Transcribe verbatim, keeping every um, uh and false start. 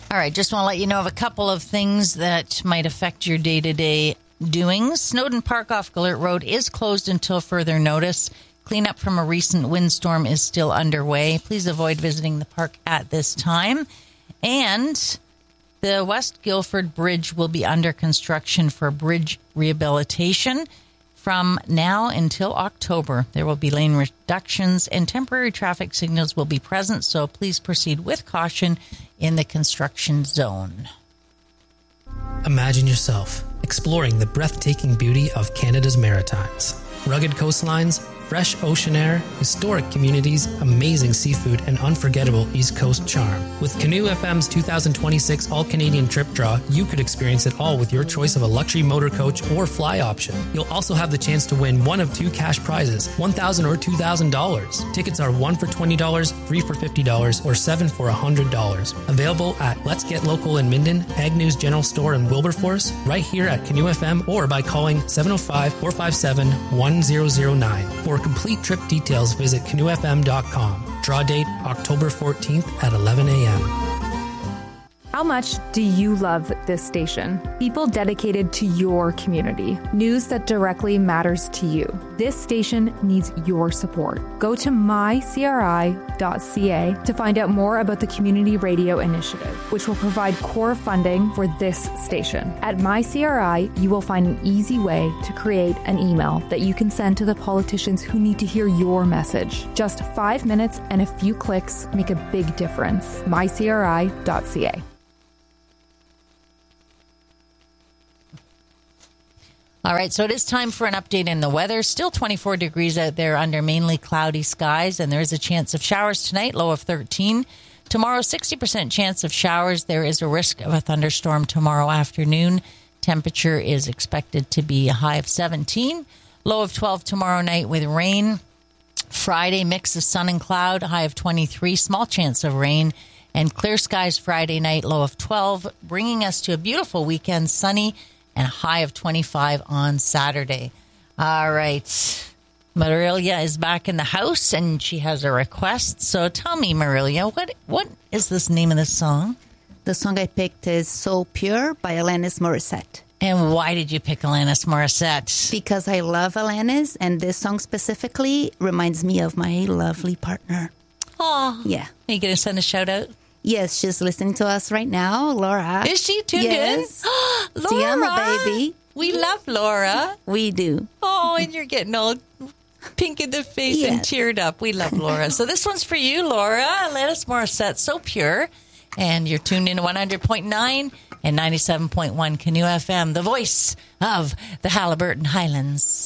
All right, just want to let you know of a couple of things that might affect your day-to-day doings. Snowden Park off Gallert Road is closed until further notice. Cleanup from a recent windstorm is still underway. Please avoid visiting the park at this time. And the West Guildford Bridge will be under construction for bridge rehabilitation from now until October. There will be lane reductions and temporary traffic signals will be present, so please proceed with caution in the construction zone. Imagine yourself exploring the breathtaking beauty of Canada's Maritimes. Rugged coastlines, fresh ocean air, historic communities, amazing seafood, and unforgettable East Coast charm. With Canoe F M's two thousand twenty-six All-Canadian Trip Draw, you could experience it all with your choice of a luxury motor coach or fly option. You'll also have the chance to win one of two cash prizes, one thousand dollars or two thousand dollars. Tickets are one for twenty dollars, three for fifty dollars, or seven for one hundred dollars. Available at Let's Get Local in Minden, Ag News General Store in Wilberforce, right here at Canoe F M, or by calling seven oh five, four five seven, one zero zero nine. For complete trip details, visit canoe f m dot com. Draw date October fourteenth at eleven a.m. How much do you love this station? People dedicated to your community. News that directly matters to you. This station needs your support. Go to my c r i dot c a to find out more about the Community Radio Initiative, which will provide core funding for this station. At MyCRI, you will find an easy way to create an email that you can send to the politicians who need to hear your message. Just five minutes and a few clicks make a big difference. my c r i dot c a. All right, so it is time for an update in the weather. Still twenty-four degrees out there under mainly cloudy skies, and there is a chance of showers tonight, low of thirteen. Tomorrow, sixty percent chance of showers. There is a risk of a thunderstorm tomorrow afternoon. Temperature is expected to be a high of seventeen. Low of twelve tomorrow night with rain. Friday, mix of sun and cloud, high of twenty-three. Small chance of rain. And clear skies Friday night, low of twelve, bringing us to a beautiful weekend, sunny, and a high of twenty-five on Saturday. All right. Marilia is back in the house, and she has a request. So tell me, Marilia, what what is this name of this song? The song I picked is So Pure by Alanis Morissette. And why did you pick Alanis Morissette? Because I love Alanis, and this song specifically reminds me of my lovely partner. Oh, yeah. Are you going to send a shout out? Yes, she's listening to us right now, Laura. Is she tuned yes. in? Laura, Tiama, baby. We love Laura. We do. Oh, and you're getting all pink in the face yes. and teared up. We love Laura. So this one's for you, Laura. Alanis Morissette, So Pure. And you're tuned in to one hundred point nine and ninety-seven point one Canoe F M, the voice of the Haliburton Highlands.